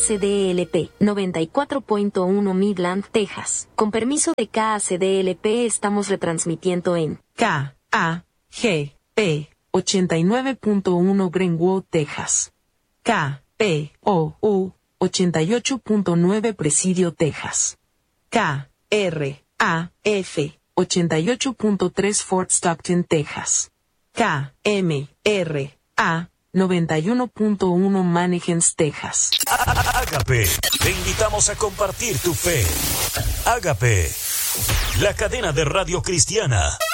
KCDLP 94.1 Midland, Texas. Con permiso de KCDLP estamos retransmitiendo en KAGP 89.1 Greenwood, Texas. KPOU 88.9 Presidio, Texas. KRAF 88.3 Fort Stockton, Texas. KMRA 91.1 Mannequins, Texas. Ágape, te invitamos a compartir tu fe. Ágape, la cadena de radio cristiana